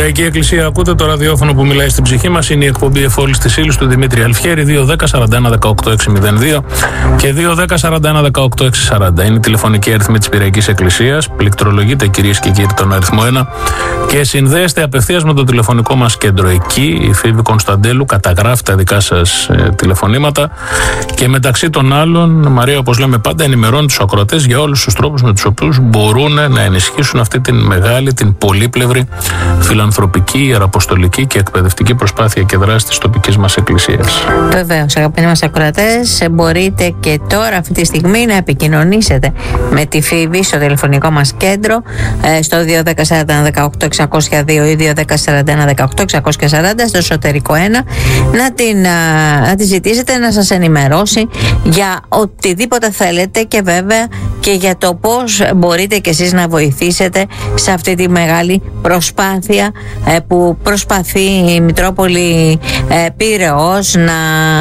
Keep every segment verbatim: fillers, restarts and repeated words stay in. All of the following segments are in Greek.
Πυραϊκή Εκκλησία, ακούτε το ραδιόφωνο που μιλάει στην ψυχή μας. Είναι η εκπομπή Εφόλης της Ύλης του Δημήτρη Αλφιέρη. Δύο δέκα σαράντα ένα δεκαοκτώ εξακόσια δύο και δύο δέκα σαράντα ένα δεκαοκτώ εξακόσια σαράντα. Είναι η τηλεφωνική αριθμή της Πυραϊκής Εκκλησίας. Πληκτρολογείτε, κυρίες και κύριοι, τον αριθμό ένα και συνδέεστε απευθείας με το τηλεφωνικό μας κέντρο. Εκεί η Φίβη Κωνσταντέλου καταγράφει τα δικά σας ε, τηλεφωνήματα και μεταξύ των άλλων, Μαρία, όπως λέμε πάντα, ενημερώνει τους ακροατές για όλους τους τρόπους με τους οποίους μπορούν να ενισχύσουν αυτή την μεγάλη, την πολύπλευρη φιλανθρωπική, ιεραποστολική και εκπαιδευτική προσπάθεια και δράση της τοπικής μας εκκλησίας. Βεβαίως, αγαπητοί μας ακροατές, μπορείτε και τώρα αυτή τη στιγμή να επικοινωνήσετε με τη Φίβη στο τηλεφωνικό μας κέντρο στο δύο δέκα σαράντα ένα δεκαοκτώ εξακόσια δύο ή δύο δέκα σαράντα ένα δεκαοκτώ εξακόσια σαράντα στο εσωτερικό ένα, να την, να τη ζητήσετε να σας ενημερώσει για οτιδήποτε θέλετε και βέβαια και για το πώς μπορείτε και εσείς να βοηθήσετε σε αυτή τη μεγάλη προσπάθεια που προσπαθεί η Μητρόπολη Πειραιώς να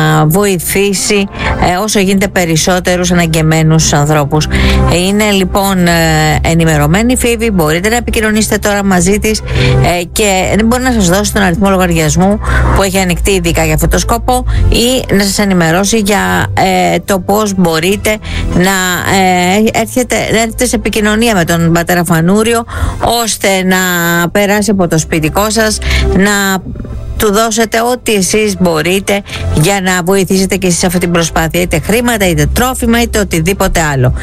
βοηθήσει όσο γίνεται περισσότερους αναγκεμένους ανθρώπους. Είναι λοιπόν ενημερωμένη η Φίβη, μπορείτε να επικοινωνήσετε τώρα μαζί της και μπορεί να σας δώσει τον αριθμό λογαριασμού που έχει ανοιχτεί ειδικά για αυτό το σκοπό ή να σας ενημερώσει για το πώς μπορείτε να έρχεται, να έρθετε σε επικοινωνία με τον πατέρα Φανούριο ώστε να περάσει από το σπιτικό σας, να του δώσετε ό,τι εσείς μπορείτε για να βοηθήσετε και εσείς σε αυτή την προσπάθεια, είτε χρήματα, είτε τρόφιμα, είτε οτιδήποτε άλλο.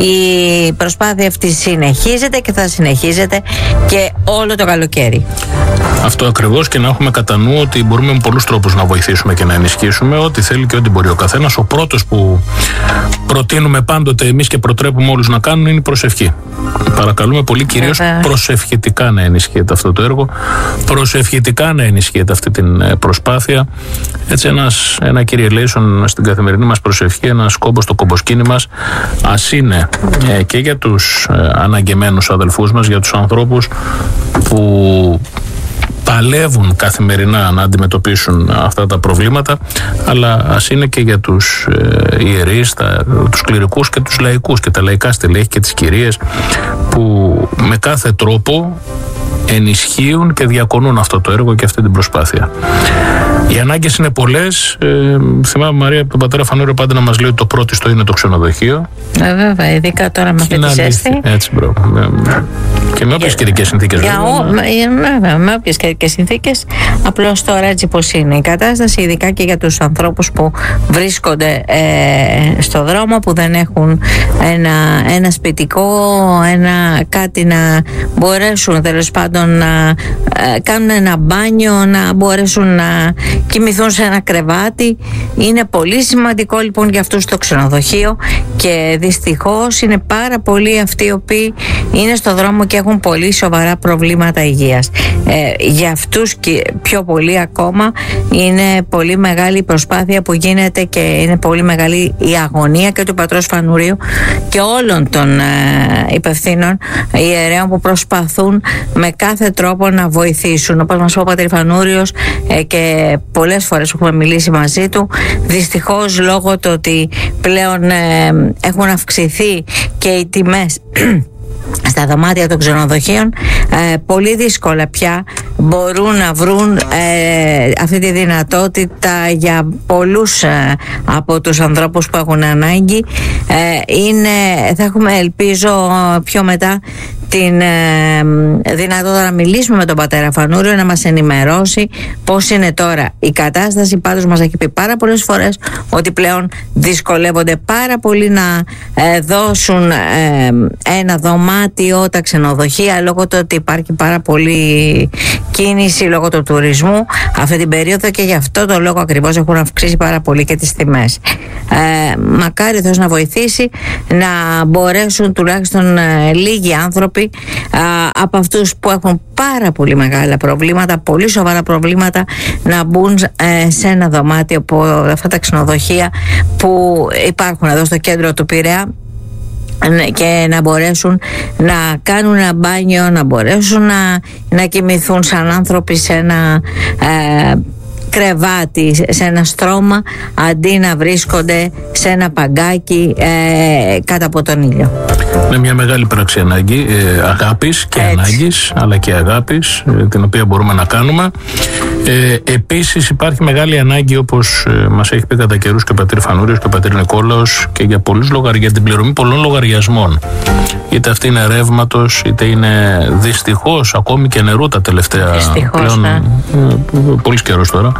Η προσπάθεια αυτή συνεχίζεται και θα συνεχίζεται και όλο το καλοκαίρι. Αυτό ακριβώς, και να έχουμε κατά νου ότι μπορούμε με πολλούς τρόπους να βοηθήσουμε και να ενισχύσουμε ό,τι θέλει και ό,τι μπορεί ο καθένας. Ο πρώτος που προτείνουμε πάντοτε εμείς και προτρέπουμε όλους να κάνουν είναι η προσευχή. Παρακαλούμε πολύ, κυρίως προσευχητικά να ενισχύεται αυτό το έργο, προσευχητικά να ενισχύεται αυτή την προσπάθεια. Έτσι, ένας, ένα κυριελέησον στην καθημερινή μας προσευχή, ένας κόμπος στο κομποσκήνι μας, ας είναι ε, και για τους ε, αναγκεμένους αδελφούς μας, για τους ανθρώπους που παλεύουν καθημερινά να αντιμετωπίσουν αυτά τα προβλήματα, αλλά ας είναι και για τους ε, ιερείς, τα, τους κληρικούς και τους λαϊκούς και τα λαϊκά στελέχη και τις κυρίες που με κάθε τρόπο ενισχύουν και διακονούν αυτό το έργο και αυτή την προσπάθεια. Οι ανάγκες είναι πολλές. Ε, θυμάμαι, Μαρία, από τον πατέρα Φανούριο πάντα να μας λέει ότι το πρώτο στο είναι το ξενοδοχείο. Ε, βέβαια, ειδικά τώρα με αυτή τη ζέστη. Έτσι, μπρο. Και με όποιες καιρικές συνθήκες. Βέβαια, με όποιες καιρικές συνθήκες. Απλώς τώρα έτσι πως είναι η κατάσταση, ειδικά και για τους ανθρώπους που βρίσκονται ε, στο δρόμο, που δεν έχουν ένα, ένα σπιτικό, ένα, κάτι να μπορέσουν τέλος πάντων να ε, κάνουν ένα μπάνιο, να μπορέσουν να κοιμηθούν σε ένα κρεβάτι. Είναι πολύ σημαντικό λοιπόν για αυτούς το ξενοδοχείο και δυστυχώς είναι πάρα πολλοί αυτοί οι οποίοι είναι στο δρόμο και έχουν πολύ σοβαρά προβλήματα υγείας. Ε, για αυτούς και πιο πολύ ακόμα είναι πολύ μεγάλη η προσπάθεια που γίνεται και είναι πολύ μεγάλη η αγωνία και του πατρός Φανουρίου και όλων των ε, υπευθύνων ιερέων που προσπαθούν με κάθε τρόπο να βοηθήσουν. Όπως μας είπε ο πατήρ Φανούριος ε, και πολλές φορές έχουμε μιλήσει μαζί του, δυστυχώς λόγω του ότι πλέον ε, έχουν αυξηθεί και οι τιμές στα δωμάτια των ξενοδοχείων, ε, πολύ δύσκολα πια μπορούν να βρουν ε, αυτή τη δυνατότητα για πολλούς ε, από τους ανθρώπους που έχουν ανάγκη. Ε, είναι, θα έχουμε, ελπίζω, πιο μετά την ε, δυνατότητα να μιλήσουμε με τον πατέρα Φανούριο, να μας ενημερώσει πώς είναι τώρα η κατάσταση. Πάντως μας έχει πει πάρα πολλές φορές ότι πλέον δυσκολεύονται πάρα πολύ να ε, δώσουν ε, ένα δωμάτιο τα ξενοδοχεία, λόγω του ότι υπάρχει πάρα πολύ κίνηση λόγω του τουρισμού αυτή την περίοδο και γι' αυτό το λόγο ακριβώς έχουν αυξήσει πάρα πολύ και τις τιμές. Ε, μακάρι Θεός να βοηθήσει να μπορέσουν τουλάχιστον ε, λίγοι άνθρωποι από αυτούς που έχουν πάρα πολύ μεγάλα προβλήματα, πολύ σοβαρά προβλήματα, να μπουν ε, σε ένα δωμάτιο από αυτά τα ξενοδοχεία που υπάρχουν εδώ στο κέντρο του Πειραιά και να μπορέσουν να κάνουν ένα μπάνιο, να μπορέσουν να, να κοιμηθούν σαν άνθρωποι σε ένα ε, κρεβάτι σε ένα στρώμα, αντί να βρίσκονται σε ένα παγκάκι ε, κάτω από τον ήλιο. Είναι μια μεγάλη πράξη ανάγκη, ε, αγάπης και Έτσι. ανάγκης, αλλά και αγάπης, ε, την οποία μπορούμε να κάνουμε. Ε, επίσης υπάρχει μεγάλη ανάγκη, όπως ε, μας έχει πει κατά καιρούς και ο πατήρ Φανούριος και ο πατήρ Νικόλαος, και για πολλούς λογαριασμούς, για την πληρωμή πολλών λογαριασμών. Είτε αυτή είναι ρεύματος, είτε είναι δυστυχώς ακόμη και νερού τα τελευταία δυστυχώς, πλέον, ναι. ε, πολύ καιρός τώρα.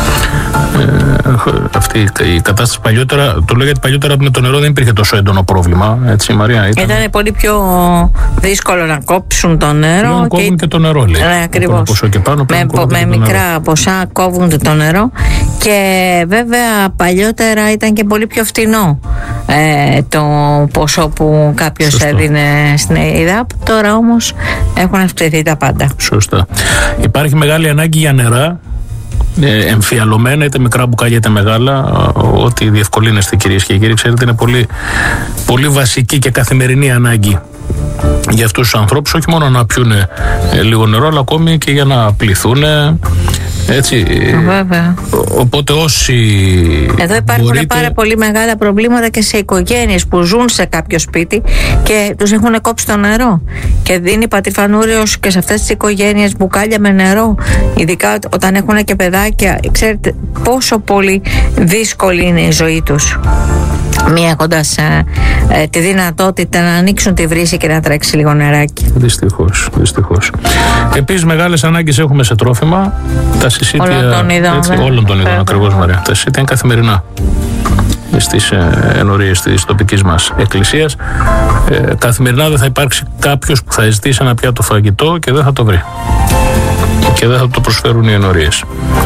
Ε, αυτή η κατάσταση παλιότερα, το λέω γιατί παλιότερα με το νερό δεν υπήρχε τόσο έντονο πρόβλημα, έτσι Μαρία? Ήταν, ήταν πολύ πιο δύσκολο να κόψουν το νερό. Να κόβουν και, και το νερό, λέει. Ναι, ακριβώς. Και πάνω, με με, με μικρά νερό. Ποσά κόβουν το νερό, και βέβαια παλιότερα ήταν και πολύ πιο φτηνό ε, το ποσό που κάποιος Σωστό. έδινε στην ΕΙΔΑΠ. Τώρα όμως έχουν αυξηθεί τα πάντα. Σωστά. Υπάρχει μεγάλη ανάγκη για νερά, ε, εμφιαλωμένα, είτε μικρά μπουκάλια είτε μεγάλα, ό,τι διευκολύνεστε κυρίες και κύριοι. Ξέρετε, είναι πολύ, πολύ βασική και καθημερινή ανάγκη για αυτούς τους ανθρώπους, όχι μόνο να πιούνε ε, λίγο νερό, αλλά ακόμη και για να πληθούνε. Έτσι. Βέβαια. Οπότε όσοι. Εδώ υπάρχουν μπορείτε... πάρα πολύ μεγάλα προβλήματα και σε οικογένειες που ζουν σε κάποιο σπίτι και τους έχουν κόψει το νερό. Και δίνει πατήρ Φανούριος και σε αυτές τις οικογένειες μπουκάλια με νερό, ειδικά όταν έχουν και παιδάκια. Ξέρετε πόσο πολύ δύσκολη είναι η ζωή τους, μη έχοντας ε, ε, τη δυνατότητα να ανοίξουν τη βρύση και να τρέξει λίγο νεράκι. Δυστυχώς, δυστυχώς. Επίσης μεγάλες ανάγκες έχουμε σε τρόφιμα. Τα συσίτια όλων των ειδών, έτσι, ναι. όλων των ειδών, ακριβώς Μαρία. Τα συσίτια είναι καθημερινά στις ε, ενορίες της τοπικής μας εκκλησίας. Ε, καθημερινά δεν θα υπάρξει κάποιος που θα ζητήσει ένα πιάτο φαγητό και δεν θα το βρει. Και δεν θα το προσφέρουν οι ενορίες.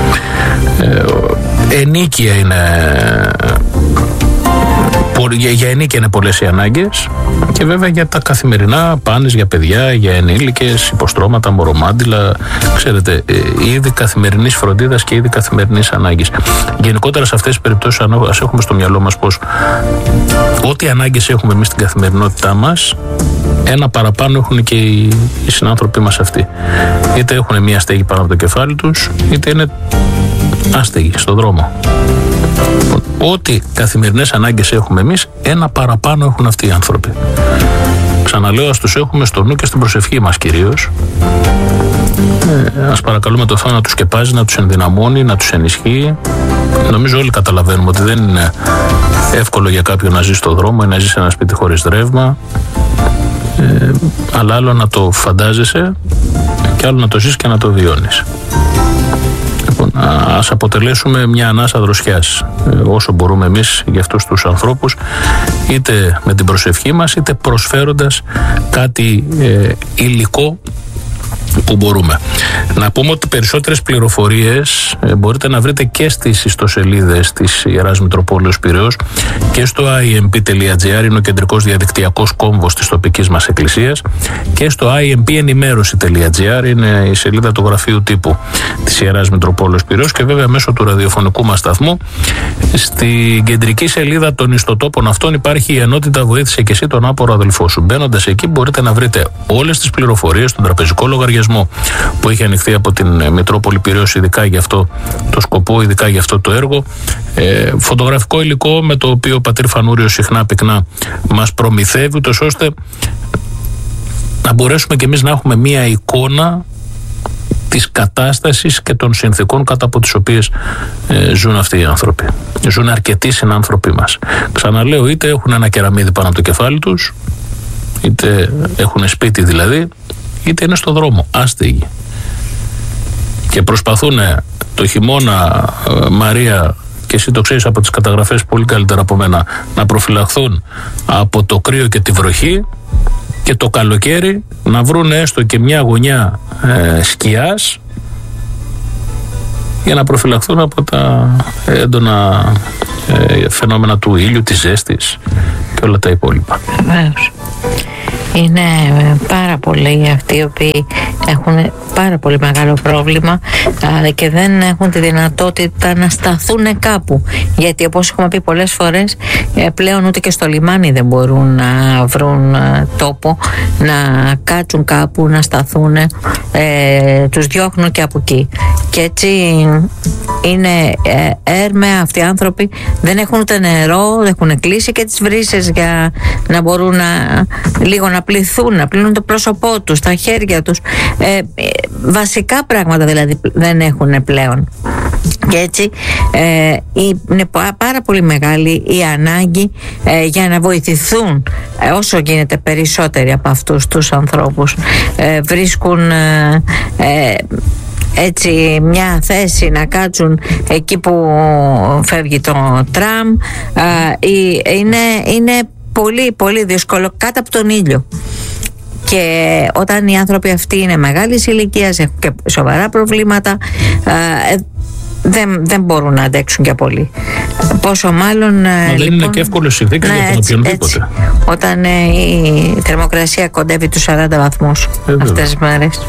Ε, ενίκεια είναι... Για, για ενίκαια είναι πολλές οι ανάγκες, και βέβαια για τα καθημερινά πάνες για παιδιά, για ενήλικες, υποστρώματα, μωρομάντιλα, ξέρετε, είδη καθημερινής φροντίδας και είδη καθημερινής ανάγκης. Γενικότερα σε αυτές τις περιπτώσεις ας έχουμε στο μυαλό μας πως ό,τι ανάγκες έχουμε εμείς στην καθημερινότητά μας, ένα παραπάνω έχουν και οι, οι συνάνθρωποι μας αυτοί. Είτε έχουν μία στέγη πάνω από το κεφάλι τους, είτε είναι άστεγοι στον δρόμο. Ό,τι καθημερινές ανάγκες έχουμε εμείς, ένα παραπάνω έχουν αυτοί οι άνθρωποι. Ξαναλέω, ας τους έχουμε στο νου και στην προσευχή μας κυρίως. Ε, ας παρακαλούμε το Θεό να τους σκεπάζει, να τους ενδυναμώνει, να τους ενισχύει. Νομίζω όλοι καταλαβαίνουμε ότι δεν είναι εύκολο για κάποιον να ζει στον δρόμο ή να ζει σε ένα σπίτι χωρίς ρεύμα. Ε, αλλά άλλο να το φαντάζεσαι και άλλο να το ζεις και να το βιώνεις. Λοιπόν, ας αποτελέσουμε μια ανάσα δροσιάς ε, όσο μπορούμε εμείς για αυτούς τους ανθρώπους, είτε με την προσευχή μας είτε προσφέροντας κάτι ε, υλικό που μπορούμε. Να πούμε ότι περισσότερες πληροφορίες ε, μπορείτε να βρείτε και στις ιστοσελίδες της Ιεράς Μητροπόλεως Πειραιώς και στο άι εμ πι τελεία τζι άρ, είναι ο κεντρικός διαδικτυακός κόμβος της τοπικής μας εκκλησίας, και στο άι εμ πι ενημέρωση τελεία τζι άρ είναι η σελίδα του γραφείου τύπου της Ιεράς Μητροπόλεως Πειραιώς, και βέβαια μέσω του ραδιοφωνικού μας σταθμού στην κεντρική σελίδα των ιστοτόπων αυτών υπάρχει η ενότητα «Βοήθησε και εσύ τον άπορο αδελφό σου». Μπαίνοντας εκεί μπορείτε να βρείτε όλες τις πληροφορίες, τον τραπεζικό λογαριασμό που έχει ανοιχθεί από την Μητρόπολη Πειραιώς ειδικά για αυτό το σκοπό, ειδικά για αυτό το έργο, ε, φωτογραφικό υλικό με το οποίο ο πατήρ Φανούριος συχνά πυκνά μας προμηθεύει, ούτως ώστε να μπορέσουμε κι εμείς να έχουμε μία εικόνα της κατάστασης και των συνθήκων κατά από τις οποίες ε, ζουν αυτοί οι άνθρωποι. Ζουν αρκετοί συνάνθρωποι μας. Ξαναλέω, είτε έχουν ένα κεραμίδι πάνω από το κεφάλι τους, είτε έχουν σπίτι δηλαδή, είτε είναι στο δρόμο, άστεγοι. Και προσπαθούν το χειμώνα, ε, Μαρία, και εσύ το ξέρεις από τις καταγραφές πολύ καλύτερα από μένα, να προφυλαχθούν από το κρύο και τη βροχή, και το καλοκαίρι να βρουν έστω και μια γωνιά ε, σκιάς για να προφυλαχθούν από τα έντονα ε, φαινόμενα του ήλιου, της ζέστης και όλα τα υπόλοιπα. Βεβαίως. Είναι πάρα πολλοί αυτοί οι οποίοι έχουν πάρα πολύ μεγάλο πρόβλημα και δεν έχουν τη δυνατότητα να σταθούν κάπου, γιατί όπως έχουμε πει πολλές φορές πλέον ούτε και στο λιμάνι δεν μπορούν να βρουν τόπο να κάτσουν κάπου, να σταθούν, ε, τους διώχνουν και από εκεί. Και και έτσι είναι ε, έρμεα αυτοί οι άνθρωποι, δεν έχουν ούτε νερό, δεν έχουν κλείσει και τις βρύσες για να μπορούν να, λίγο να πληθούν, να πλύνουν το πρόσωπό τους, τα χέρια τους, ε, ε, βασικά πράγματα δηλαδή δεν έχουν πλέον. Και έτσι ε, είναι πάρα πολύ μεγάλη η ανάγκη ε, για να βοηθηθούν ε, όσο γίνεται περισσότεροι από αυτούς τους ανθρώπους. Ε, βρίσκουν ε, ε, έτσι μια θέση να κάτσουν εκεί που φεύγει το τραμ. Ε, είναι, είναι πολύ πολύ δύσκολο κάτω από τον ήλιο. Και όταν οι άνθρωποι αυτοί είναι μεγάλης ηλικίας, έχουν και σοβαρά προβλήματα, ε, Δεν, δεν μπορούν να αντέξουν και πολύ. Πόσο μάλλον. Μα δεν λοιπόν, είναι και εύκολες συνθήκες ναι, για τον οποιονδήποτε. Έτσι, όταν ε, η θερμοκρασία κοντεύει τους σαράντα βαθμούς ε, αυτές τις μέρες.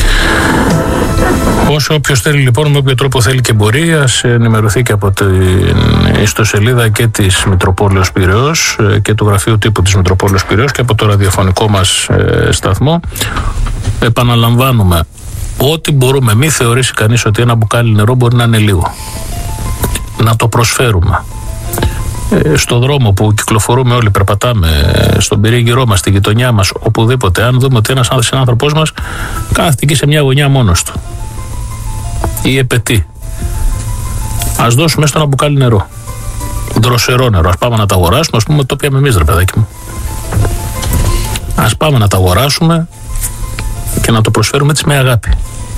Όσο όποιος θέλει λοιπόν, με όποιο τρόπο θέλει και μπορεί, ας ενημερωθεί και από την ιστοσελίδα και της Μητροπόλεως Πειραιώς και του γραφείου τύπου της Μητροπόλεως Πειραιώς και από το ραδιοφωνικό μας ε, σταθμό. Επαναλαμβάνουμε, ό,τι μπορούμε. Μη θεωρήσει κανείς ότι ένα μπουκάλι νερό μπορεί να είναι λίγο. Να το προσφέρουμε. Ε, στο δρόμο που κυκλοφορούμε όλοι, περπατάμε, στον περίγυρό μας, στη γειτονιά μας, οπουδήποτε, αν δούμε ότι ένας άνθρωπος μας κάθεται εκεί σε μια γωνιά μόνος του ή επετεί, ας δώσουμε στο ένα μπουκάλι νερό. Δροσερό νερό. Ας πάμε να τα αγοράσουμε, ας πούμε, το πιάμε εμείς, ρε παιδάκι μου. Ας πάμε να τα αγοράσουμε και να το προσφέρουμε έτσι με αγάπη.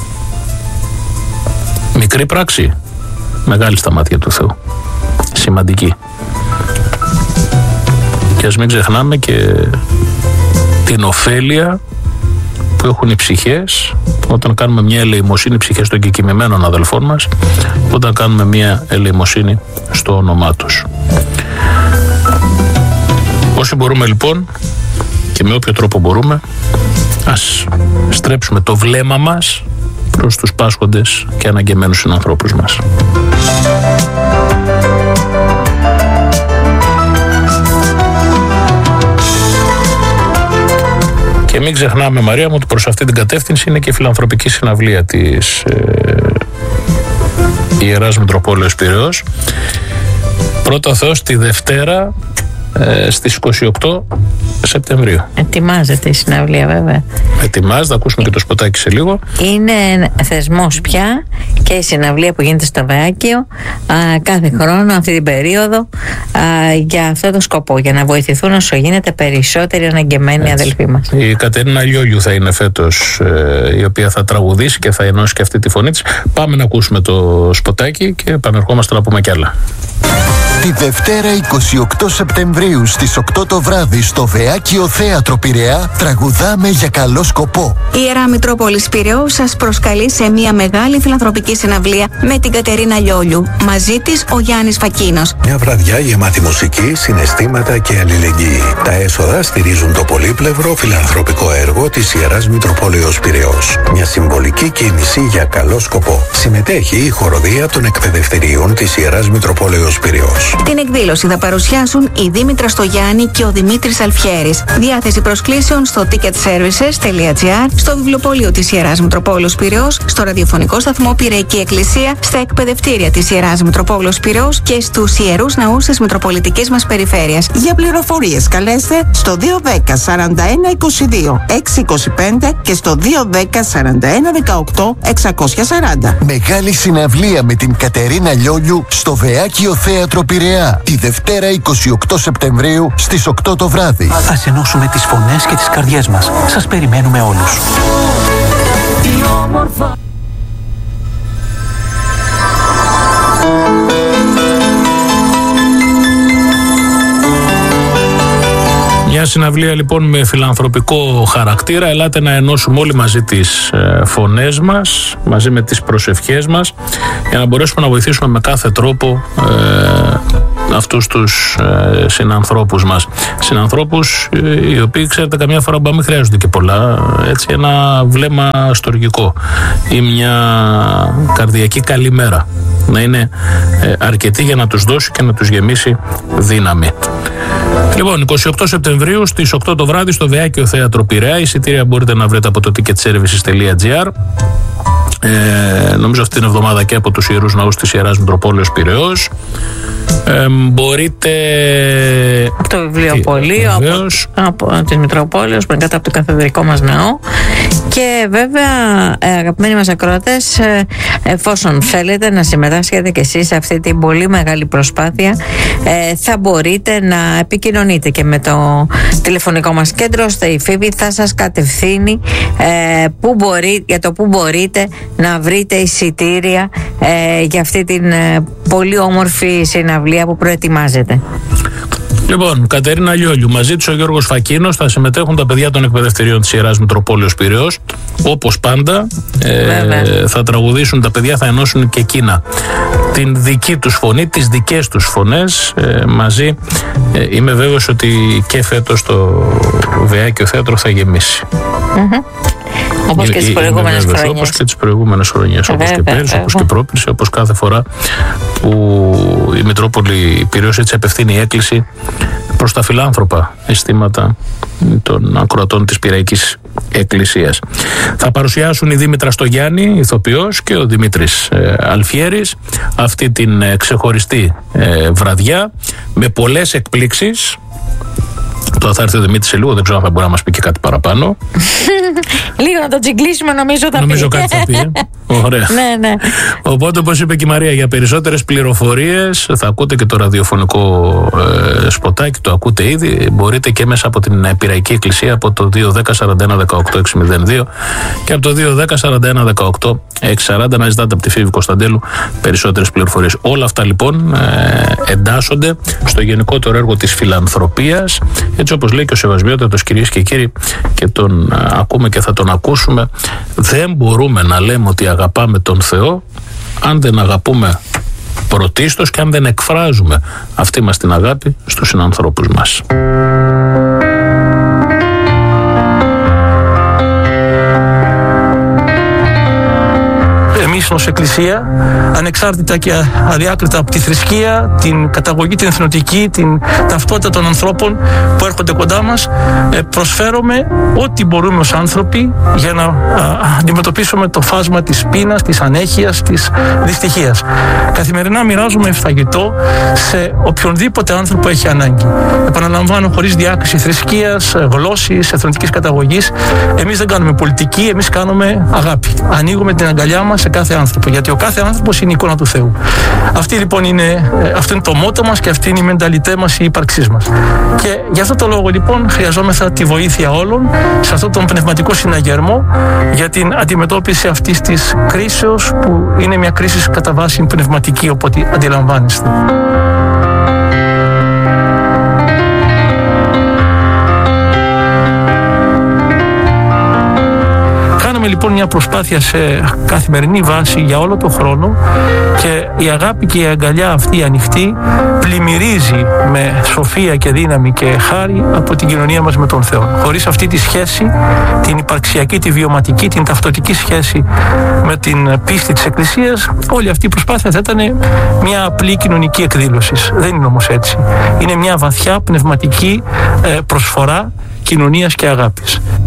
Μικρή πράξη, μεγάλη στα μάτια του Θεού. Σημαντική. Και ας μην ξεχνάμε και την ωφέλεια που έχουν οι ψυχές όταν κάνουμε μια ελεημοσύνη, ψυχές των κεκοιμημένων αδελφών μας, όταν κάνουμε μια ελεημοσύνη στο όνομά τους. Όσοι μπορούμε λοιπόν και με όποιο τρόπο μπορούμε, ας στρέψουμε το βλέμμα μας προς τους πάσχοντες και αναγκεμένους συνανθρώπους μας. Και μην ξεχνάμε, Μαρία μου, ότι προς αυτή την κατεύθυνση είναι και η φιλανθρωπική συναυλία της ε, Ιεράς Μητροπόλεως Πειραιώς. Πρώτα Θεός τη Δευτέρα ε, στις είκοσι οκτώ Σεπτεμβρίου. Ετοιμάζεται η συναυλία βέβαια. Ετοιμάζεται, θα ακούσουμε και το σποτάκι σε λίγο. Είναι θεσμός πια και η συναυλία που γίνεται στο Βεάκιο α, κάθε χρόνο αυτή την περίοδο α, για αυτό το σκοπό, για να βοηθηθούν όσο γίνεται περισσότεροι αναγκεμένοι αδελφοί μας. Η Κατερίνα Λιόλιου θα είναι φέτος ε, η οποία θα τραγουδήσει και θα ενώσει και αυτή τη φωνή της. Πάμε να ακούσουμε το σποτάκι και επανερχόμαστε να πούμε κι άλλα. Τη Δευτέρα είκοσι οκτώ Σεπτεμβρίου στις οκτώ το βράδυ στο Βεάκιο Θέατρο Πειραιά τραγουδάμε για καλό σκοπό. Η Ιερά Μητρόπολης Πειραιώς σας προσκαλεί σε μια μεγάλη φιλανθρωπική συναυλία με την Κατερίνα Λιόλιου. Μαζί της ο Γιάννης Φακίνος. Μια βραδιά γεμάτη μουσική, συναισθήματα και αλληλεγγύη. Τα έσοδα στηρίζουν το πολύπλευρο φιλανθρωπικό έργο της Ιεράς Μητροπόλεως Πειραιώς. Μια συμβολική κίνηση για καλό σκοπό. Συμμετέχει η χοροδία των εκπαιδευτηρίων της Ιεράς Μητροπόλεως Πειραιώς. Την εκδήλωση θα παρουσιάσουν η Δήμητρα Στογιάννη και ο Δημήτρης Αλφιέρης. Διάθεση προσκλήσεων στο ticket services τελεία gr, στο βιβλιοπωλείο της Ιεράς Μητροπόλεως Πειραιώς, στο ραδιοφωνικό σταθμό Πειραϊκή Εκκλησία, στα εκπαιδευτήρια της Ιεράς Μητροπόλεως Πειραιώς και στους ιερούς ναούς της Μητροπολιτικής μας περιφέρειας. Για πληροφορίες καλέστε στο δύο ένα μηδέν σαράντα ένα είκοσι δύο εξακόσια είκοσι πέντε και στο δύο ένα μηδέν σαράντα ένα δεκαοκτώ εξακόσια σαράντα. Μεγάλη συναυλία με την Κατερίνα Λιόλιου στο Βεάκιο Θέατρο Πειραιά τη Δευτέρα είκοσι οκτώ Σεπτεμβρίου στις οκτώ το βράδυ. Ας ενώσουμε τις φωνές και τις καρδιές μας. Σας περιμένουμε όλους. Μια συναυλία λοιπόν με φιλανθρωπικό χαρακτήρα. Ελάτε να ενώσουμε όλοι μαζί τις ε, φωνές μας, μαζί με τις προσευχές μας, για να μπορέσουμε να βοηθήσουμε με κάθε τρόπο ε, αυτούς τους ε, συνανθρώπους μας. Συνανθρώπους ε, οι οποίοι, ξέρετε, καμιά φορά μπορεί να μην χρειάζονται και πολλά. Έτσι, ένα βλέμμα στοργικό ή μια καρδιακή καλημέρα να είναι ε, αρκετή για να τους δώσει και να τους γεμίσει δύναμη. Λοιπόν, είκοσι οκτώ Σεπτεμβρίου στις οκτώ το βράδυ στο Βεάκιο Θέατρο Πειραιά. Εισιτήρια μπορείτε να βρείτε από το ticket services τελεία gr. Ε, νομίζω αυτή την εβδομάδα και από τους Ιερούς Ναούς της Ιεράς Μητροπόλεως Πειραιώς. Ε, μπορείτε από το βιβλιοπωλείο από, από τη Μητροπόλεως, μετά από το καθεδρικό μας ναό. Και βέβαια, αγαπημένοι μας ακροατές, εφόσον θέλετε να συμμετάσχετε και εσείς σε αυτή την πολύ μεγάλη προσπάθεια, θα μπορείτε να επικοινωνείτε και με το τηλεφωνικό μας κέντρο, ώστε η Φίβη θα σας κατευθύνει που μπορεί, για το που μπορείτε να βρείτε εισιτήρια για αυτή την πολύ όμορφη συναυλία που προετοιμάζεται. Λοιπόν, Κατερίνα Λιόλιου, μαζί της ο Γιώργος Φακίνος, θα συμμετέχουν τα παιδιά των εκπαιδευτηρίων της Ιεράς Μητροπόλεως Πειραιώς. Όπως πάντα, ε, θα τραγουδήσουν τα παιδιά, θα ενώσουν και εκείνα την δική τους φωνή, τις δικές τους φωνές ε, μαζί. Ε, είμαι βέβαιος ότι και φέτος το Βεάκιο Θέατρο θα γεμίσει. Mm-hmm. Όπως και τις προηγούμενες χρονιές. Όπως και τις προηγούμενες χρονιές. Όπως και πέρυσι, όπως και πρόπερσι, όπως κάθε φορά που η Μητρόπολη Πειραιώς έτσι απευθύνει έκκληση προς τα φιλάνθρωπα αισθήματα των ακροατών της Πειραϊκής Εκκλησίας. Θα παρουσιάσουν η Δήμητρα Στογιάννη, ηθοποιός, και ο Δημήτρης ε, Αλφιέρης αυτή την ε, ξεχωριστή ε, βραδιά με πολλές εκπλήξεις. Τώρα θα έρθει ο Δημήτρης σε λίγο, δεν ξέρω αν θα μπορεί να μας πει και κάτι παραπάνω. Λίγο να το τσιγκλίσουμε, νομίζω θα νομίζω πει. Νομίζω κάτι θα πει. Ε? Ωραία. Ναι, ναι. Οπότε, όπως είπε και η Μαρία, για περισσότερες πληροφορίες θα ακούτε και το ραδιοφωνικό ε, σποτάκι, το ακούτε ήδη. Μπορείτε και μέσα από την Πειραϊκή Εκκλησία από το δύο ένα μηδέν σαράντα ένα δεκαοκτώ έξι μηδέν δύο και από το δύο ένα μηδέν σαράντα ένα δεκαοκτώ έξι σαράντα να ζητάτε από τη Φίβη Κωνσταντέλου περισσότερες πληροφορίες. Όλα αυτά λοιπόν ε, εντάσσονται στο γενικότερο έργο της φιλανθρωπίας, έτσι όπως λέει και ο Σεβασμιότατος, κυρίες και κύριοι, και τον α, ακούμε και θα τον ακούσουμε. Δεν μπορούμε να λέμε ότι αγαπάμε τον Θεό αν δεν αγαπούμε πρωτίστως και αν δεν εκφράζουμε αυτή μας την αγάπη στους συνανθρώπους μας. Εμείς ως Εκκλησία, ανεξάρτητα και αδιάκριτα από τη θρησκεία, την καταγωγή, την εθνοτική, την ταυτότητα των ανθρώπων που έρχονται κοντά μας, προσφέρουμε ό,τι μπορούμε ως άνθρωποι για να αντιμετωπίσουμε το φάσμα της πείνας, της ανέχειας, της δυστυχίας. Καθημερινά μοιράζουμε φαγητό σε οποιονδήποτε άνθρωπο έχει ανάγκη. Επαναλαμβάνω, χωρίς διάκριση θρησκείας, γλώσσης, εθνοτικής καταγωγής. Εμείς δεν κάνουμε πολιτική, εμείς κάνουμε αγάπη. Ανοίγουμε την αγκαλιά μας σε κάθε άνθρωπο, γιατί ο κάθε άνθρωπος είναι η εικόνα του Θεού. Αυτή λοιπόν είναι, αυτό είναι το μότο μας και αυτή είναι η μενταλιτέ μας, η ύπαρξή μας. Και γι' αυτό το λόγο λοιπόν χρειαζόμεθα τη βοήθεια όλων σε αυτόν τον πνευματικό συναγερμό για την αντιμετώπιση αυτής της κρίσεως, που είναι μια κρίση κατά βάση πνευματική, οπότε αντιλαμβάνεστε. Λοιπόν, μια προσπάθεια σε καθημερινή βάση για όλο τον χρόνο, και η αγάπη και η αγκαλιά αυτή ανοιχτή πλημμυρίζει με σοφία και δύναμη και χάρη από την κοινωνία μας με τον Θεό. Χωρίς αυτή τη σχέση, την υπαρξιακή, τη βιωματική, την ταυτοτική σχέση με την πίστη της Εκκλησίας, όλη αυτή η προσπάθεια θα ήταν μια απλή κοινωνική εκδήλωση. Δεν είναι όμως έτσι. Είναι μια βαθιά πνευματική προσφορά κοινωνίας και αγάπης.